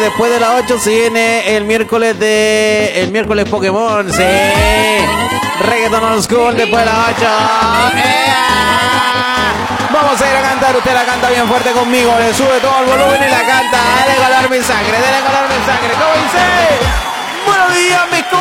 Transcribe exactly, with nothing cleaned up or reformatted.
después de las ocho se viene el miércoles de... El miércoles Pokémon, sí. Reggaeton Old School después de las ocho. ¡Ea! Vamos a ir a cantar, usted la canta bien fuerte conmigo, le sube todo el volumen y la canta. Dale color mi sangre, dale color mi sangre. ¿Cómo dice? Buenos días, mis